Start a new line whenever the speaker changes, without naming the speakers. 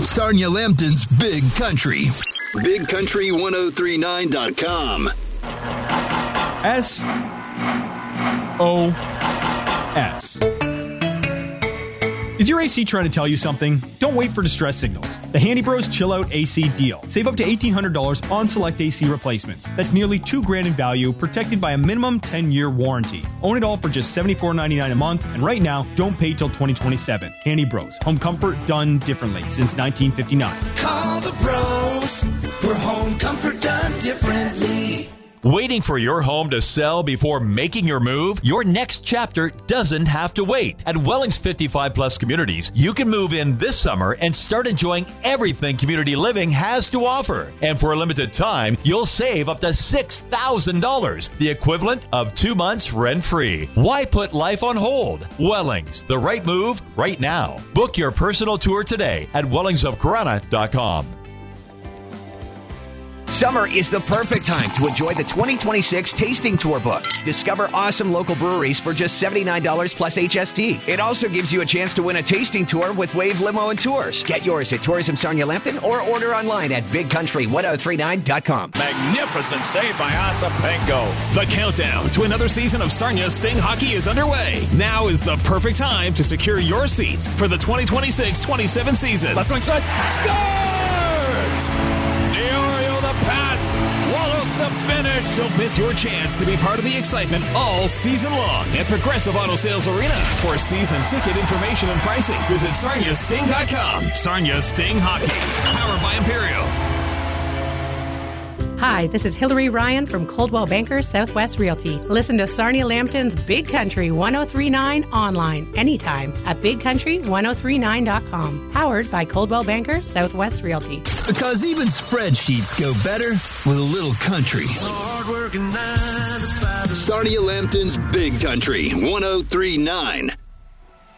Sarnia Lambton's Big Country. BigCountry1039.com.
SOS. Is your AC trying to tell you something? Don't wait for distress signals. The Handy Bros Chill Out AC deal. Save up to $1,800 on select AC replacements. That's nearly $2,000 in value, protected by a minimum 10-year warranty. Own it all for just $74.99 a month, and right now, don't pay till 2027. Handy Bros. Home comfort done differently since 1959.
Call the bros for home comfort done differently.
Waiting for your home to sell before making your move? Your next chapter doesn't have to wait. At Wellings 55 Plus Communities, you can move in this summer and start enjoying everything community living has to offer. And for a limited time, you'll save up to $6,000, the equivalent of 2 months rent-free. Why put life on hold? Wellings, the right move right now. Book your personal tour today at wellingsofcorona.com.
Summer is the perfect time to enjoy the 2026 Tasting Tour book. Discover awesome local breweries for just $79 plus HST. It also gives you a chance to win a tasting tour with Wave Limo and Tours. Get yours at Tourism Sarnia Lambton or order online at BigCountry1039.com.
Magnificent save by Asapenko. The countdown to another season of Sarnia Sting hockey is underway. Now is the perfect time to secure your seats for the 2026-27 season. Left wing side, scores! Pass, Wallace the finish. Don't miss your chance to be part of the excitement all season long at Progressive Auto Sales Arena. For season ticket information and pricing, visit SarniaSting.com. Sarnia Sting Hockey, powered by Imperial.
Hi, this is Hillary Ryan from Coldwell Banker Southwest Realty. Listen to Sarnia Lambton's Big Country 1039 online anytime at BigCountry1039.com. Powered by Coldwell Banker Southwest Realty.
Because even spreadsheets go better with a little country. Sarnia Lambton's Big Country 1039.